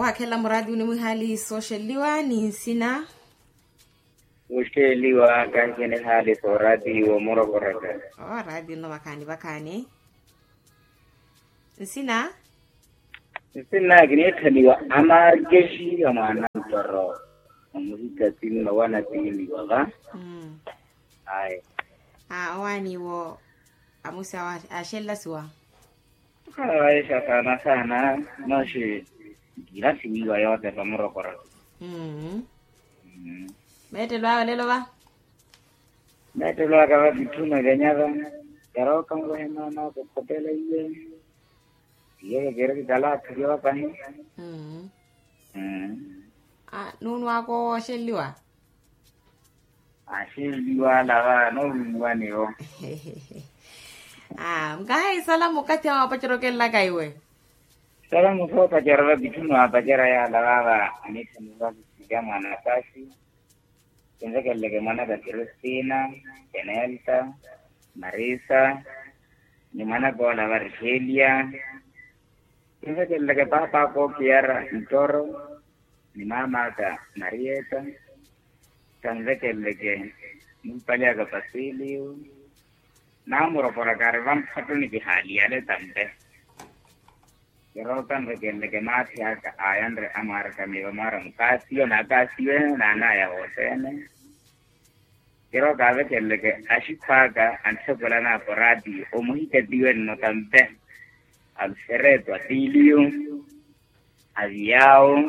hakela muradi unimwihali social liwa ni sina usheliwa kankene hali soradi wa morokoraka radi no bakani sina ginethaliwa amargeshi amana toro muzika tinna wana tili waga ai wani wo amusa ashella suwa Aisha sana mashi gira siwiwa yote pa morokoraka Mete lo lelo ba. Mete lo acaba bituna gañada. Pero como es no ko potela iye. Ye gere gala triwa pani. Nunu ako sheliwa. Sheliwa la no wani yo. Ngai salamu kati wa pachoroke la kaiwe. Salamu so pachara bituna pachara ya la ani semua kama na kasi. Piensa que le que mana de Cristina, Enelta, Marisa, ni mana con la Virgilia. Piensa que le que papá con Kiara y Toro, ni mamá ka Marieta. Piensa que le que un palea ka Basilio. Namuro por acá van pato ni bihalia le tambe. Pero tan que le que más ya ayan re amar ka mi amar casio na ya otene. Pero cada vez que le que ashipaga ansekola na poradi o muhite diwe no tambe. Al serreto atilio aviao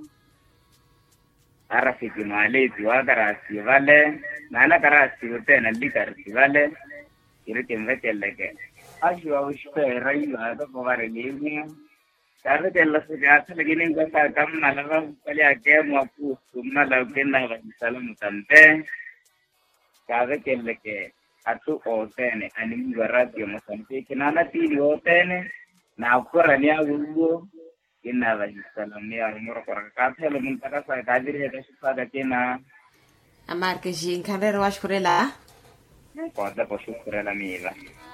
arafiki maleti wakarasi vale nana karasi utena likarasi vale irike mvetele ke ashwa ushpera ila to kovare livnia Sabe que los que hacen aquí en casa camna la pelea que mo summa la pena va salam tante sabe que le que atu otene ani radio mo tante que nana tiri otene na ukora ni agugo ina va salam ni amor por acá se lo monta sa kadiri de spada kena Amar que jin kanero ashkurela Quando posso curare la mia